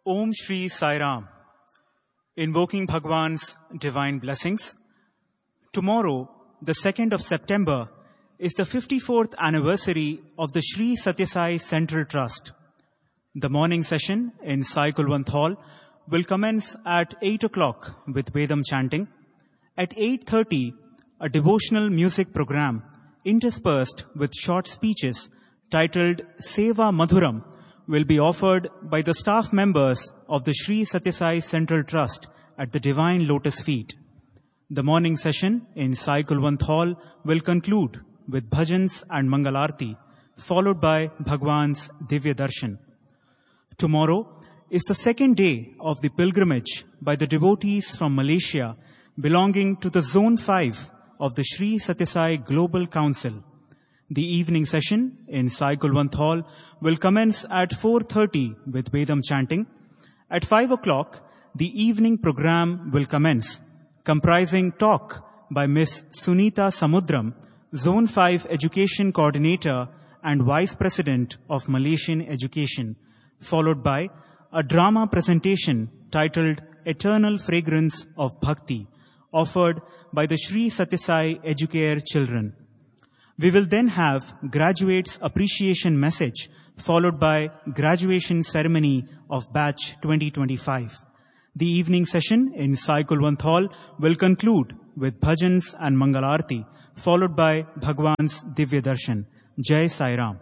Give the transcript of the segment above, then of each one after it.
Om Shri Sai Ram, invoking Bhagwan's divine blessings. Tomorrow, the 2nd of September, is the 54th anniversary of the Shri Sathya Sai Central Trust. The morning session in Sai Kulwant Hall will commence at 8 o'clock with Vedam chanting. At 8:30, a devotional music program interspersed with short speeches titled Seva Madhuram will be offered by the staff members of the Shri Sathya Sai Central Trust at the Divine Lotus Feet. The morning session in Sai Kulwant Hall will conclude with bhajans and Mangalarti, followed by Bhagwan's Divya Darshan. Tomorrow is the second day of the pilgrimage by the devotees from Malaysia belonging to the Zone 5 of the Shri Sathya Sai Global Council. The evening session in Sai Kulwant Hall will commence at 4:30 with Vedam chanting. At 5 o'clock, the evening program will commence, comprising talk by Miss Sunita Samudram, Zone 5 Education Coordinator and Vice President of Malaysian Education, followed by a drama presentation titled Eternal Fragrance of Bhakti, offered by the Shri Sathya Sai Educare children. We will then have graduates' appreciation message, followed by graduation ceremony of batch 2025. The evening session in Sai Kulwant Hall will conclude with bhajans and Mangalarti, followed by Bhagwan's Divya Darshan. Jai Sai Ram.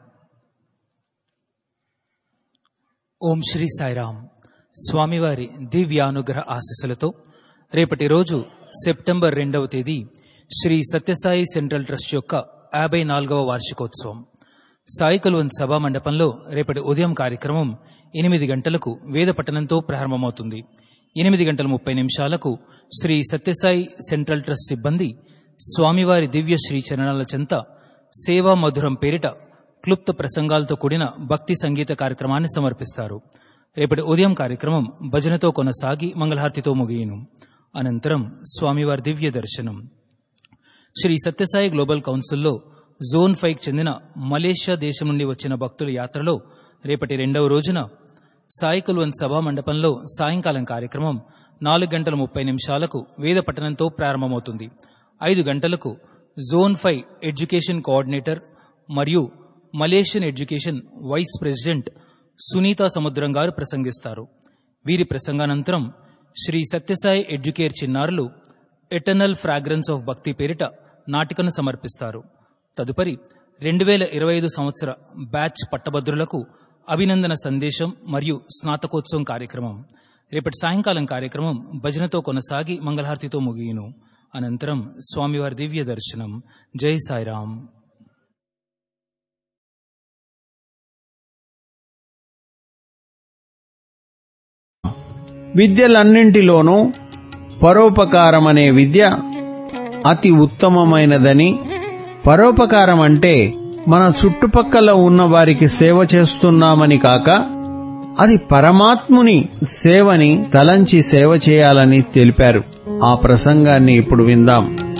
ఓం శ్రీ సాయిరామ్. స్వామివారి దివ్యానుగ్రహ ఆశీస్సులతో రేపటి రోజు September 2వ తేదీ Shri Sathya Sai central trust యొక్క 54వ వార్షికోత్సవం. సాయి కుల్వంత్ సభా మండపంలో రేపటి ఉదయం కార్యక్రమం 8 గంటలకు వేద పఠనంతో ప్రారంభమవుతుంది. 8:30 శ్రీ సత్యసాయి సెంట్రల్ ట్రస్ట్ సిబ్బంది స్వామివారి దివ్య శ్రీ చరణాల చెంత సేవా మధురం పేరిట క్లుప్త ప్రసంగాలతో కూడిన భక్తి సంగీత కార్యక్రమాన్ని సమర్పిస్తారు. రేపటి ఉదయం కార్యక్రమం భజనతో కొనసాగి మంగళహారతితో ముగియును. అనంతరం స్వామివారి దివ్య దర్శనం. శ్రీ సత్యసాయి గ్లోబల్ కౌన్సిల్లో జోన్ 5 చెందిన మలేషియా దేశం నుండి వచ్చిన భక్తుల యాత్రలో రేపటి 2వ రోజున సాయి కుల్వంత్ సభా మండపంలో సాయంకాలం కార్యక్రమం 4:30 వేద పఠనంతో ప్రారంభమవుతుంది. 5 గంటలకు జోన్ 5 ఎడ్యుకేషన్ కోఆర్డినేటర్ మరియు Malaysian education vice president Sunitha సముద్రం గారు ప్రసంగిస్తారు. వీరి ప్రసంగానంతరం శ్రీ సత్యసాయి ఎడ్యుకేర్ చిన్నారులు ఎటర్నల్ ఫ్రాగ్రెన్స్ ఆఫ్ భక్తి పేరిట నాటికను సమర్పిస్తారు. తదుపరి 2025 సంవత్సర బ్యాచ్ పట్టభద్రులకు అభినందన సందేశం మరియు స్నాతకోత్సవం కార్యక్రమం. రేపటి సాయంకాలం కార్యక్రమం భజనతో కొనసాగి మంగళహారతితో ముగియును. అనంతరం స్వామివారి దివ్య దర్శనం. జై సాయిరామ్. విద్యలన్నింటిలోనూ పరోపకారమనే విద్య అతి ఉత్తమమైనదని, పరోపకారం అంటే మన చుట్టుపక్కల ఉన్న వారికి సేవ చేస్తున్నామని కాక, అది పరమాత్ముని సేవని తలంచి సేవ చేయాలని తెలిపారు. ఆ ప్రసంగాన్ని ఇప్పుడు విందాం.